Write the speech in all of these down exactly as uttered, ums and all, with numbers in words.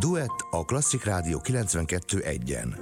Duett a Klasszik Rádió kilencvenkettő egyen.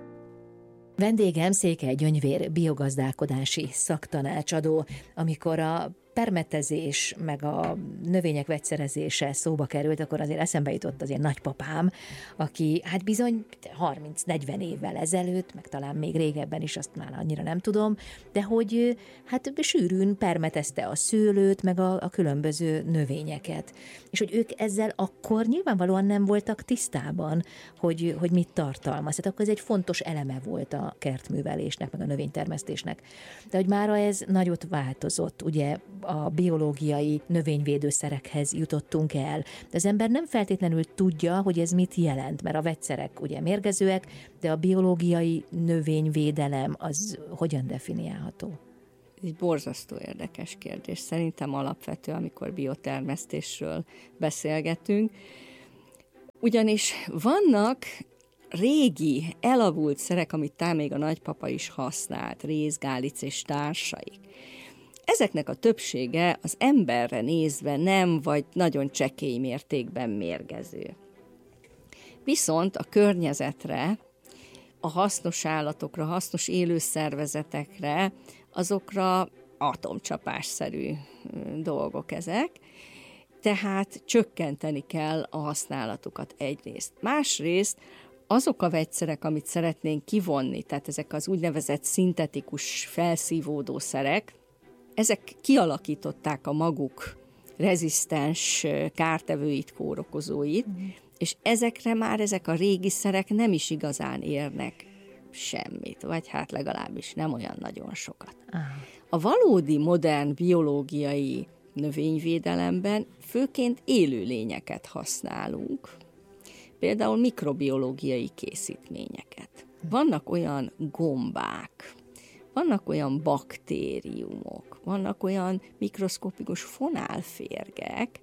Vendégem Székely Gyöngyvér biogazdálkodási szaktanácsadó. Amikor a permetezés, meg a növények vegyszerezése szóba került, akkor azért eszembe jutott az én nagypapám, aki hát bizony harminc-negyven évvel ezelőtt, meg talán még régebben is, azt már annyira nem tudom, de hogy hát sűrűn permetezte a szőlőt, meg a, a különböző növényeket. És hogy ők ezzel akkor nyilvánvalóan nem voltak tisztában, hogy, hogy mit tartalmaz. Tehát akkor ez egy fontos eleme volt a kertművelésnek, meg a növénytermesztésnek. De hogy mára ez nagyot változott, ugye a biológiai növényvédőszerekhez jutottunk el. De az ember nem feltétlenül tudja, hogy ez mit jelent, mert a vegyszerek ugye mérgezőek, de a biológiai növényvédelem az hogyan definiálható? Ez egy borzasztó érdekes kérdés. Szerintem alapvető, amikor biotermesztésről beszélgetünk. Ugyanis vannak régi, elavult szerek, amit talán még a nagypapa is használt, réz, gálic és társaik. Ezeknek a többsége az emberre nézve nem vagy nagyon csekély mértékben mérgező. Viszont a környezetre, a hasznos állatokra, hasznos élőszervezetekre, azokra atomcsapásszerű dolgok ezek, tehát csökkenteni kell a használatukat egyrészt. Másrészt azok a vegyszerek, amit szeretnénk kivonni, tehát ezek az úgynevezett szintetikus felszívódószerek, ezek kialakították a maguk rezisztens kártevőit, kórokozóit, mm. és ezekre már ezek a régi szerek nem is igazán érnek semmit, vagy hát legalábbis nem olyan nagyon sokat. Aha. A valódi modern biológiai növényvédelemben főként élőlényeket használunk, például mikrobiológiai készítményeket. Vannak olyan gombák, vannak olyan baktériumok, vannak olyan mikroszkopikus fonálférgek,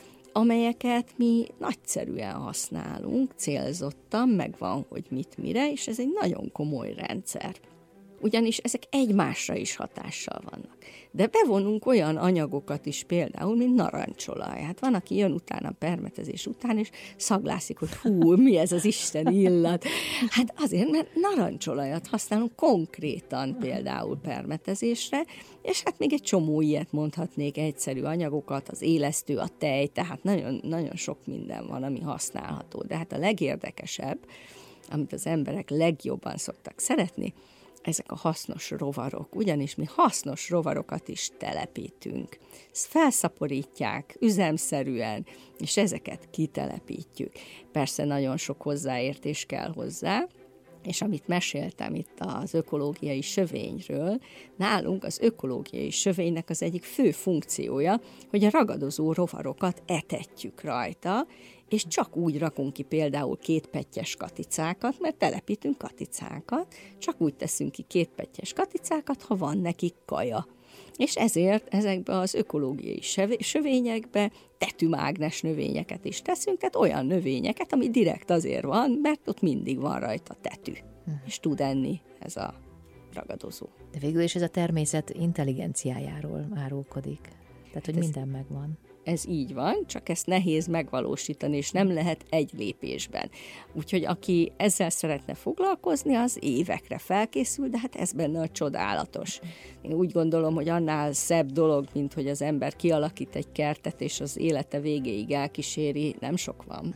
amelyeket mi nagyszerűen használunk, célzottan, megvan, hogy mit mire, és ez egy nagyon komoly rendszer. Ugyanis ezek egymásra is hatással vannak. De bevonunk olyan anyagokat is például, mint narancsolaj. Hát van, aki jön utána a permetezés után, és szaglászik, hogy hú, mi ez az Isten illat. Hát azért, mert narancsolajat használunk konkrétan például permetezésre, és hát még egy csomó ilyet mondhatnék, egyszerű anyagokat, az élesztő, a tej, tehát nagyon, nagyon sok minden van, ami használható. De hát a legérdekesebb, amit az emberek legjobban szoktak szeretni, ezek a hasznos rovarok, ugyanis mi hasznos rovarokat is telepítünk. Ezt felszaporítják üzemszerűen, és ezeket kitelepítjük. Persze nagyon sok hozzáértés kell hozzá, és amit meséltem itt az ökológiai sövényről, nálunk az ökológiai sövénynek az egyik fő funkciója, hogy a ragadozó rovarokat etetjük rajta, és csak úgy rakunk ki például kétpettyes katicákat, mert telepítünk katicákat, csak úgy teszünk ki kétpettyes katicákat, ha van nekik kaja. És ezért ezekbe az ökológiai sövényekbe tetümágnes növényeket is teszünk, tehát olyan növényeket, ami direkt azért van, mert ott mindig van rajta tetű, hmm. és tud enni ez a ragadozó. De végül is ez a természet intelligenciájáról árulkodik, tehát hogy ez, minden megvan. Ez így van, csak ezt nehéz megvalósítani, és nem lehet egy lépésben. Úgyhogy aki ezzel szeretne foglalkozni, az évekre felkészül, de hát ez benne a csodálatos. Én úgy gondolom, hogy annál szebb dolog, mint hogy az ember kialakít egy kertet, és az élete végéig elkíséri, nem sok van.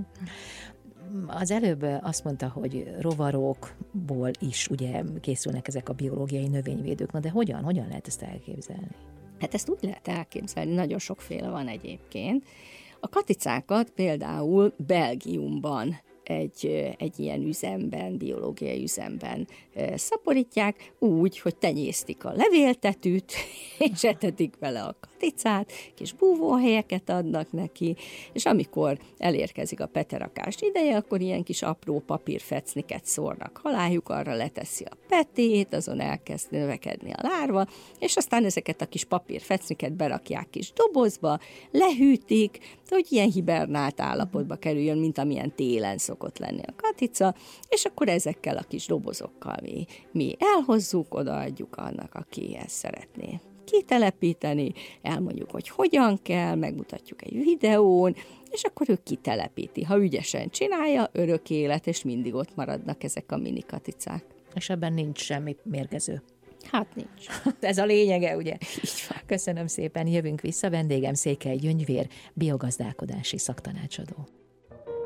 Az előbb azt mondta, hogy rovarokból is ugye készülnek ezek a biológiai növényvédők, na de hogyan, hogyan lehet ezt elképzelni? Hát ezt úgy lehet elképzelni, nagyon sokféle van egyébként. A katicákat például Belgiumban egy, egy ilyen üzemben, biológiai üzemben szaporítják, úgy, hogy tenyésztik a levéltetűt, és etetik vele a katicát, kis búvóhelyeket adnak neki, és amikor elérkezik a peterakás ideje, akkor ilyen kis apró papírfecniket szórnak alájuk, arra leteszi a petét, azon elkezd növekedni a lárva, és aztán ezeket a kis papírfecniket berakják kis dobozba, lehűtik, hogy ilyen hibernált állapotba kerüljön, mint amilyen télen szokott lenni a katica, és akkor ezekkel a kis dobozokkal mi, mi elhozzuk, odaadjuk annak, aki ezt szeretné kitelepíteni, elmondjuk, hogy hogyan kell, megmutatjuk egy videón, és akkor ő kitelepíti. Ha ügyesen csinálja, örök élet, és mindig ott maradnak ezek a mini katicák. És ebben nincs semmi mérgező. Hát nincs. Ez a lényege, ugye? Így van. Köszönöm szépen, jövünk vissza. Vendégem Székely Gyöngyvér, biogazdálkodási szaktanácsadó.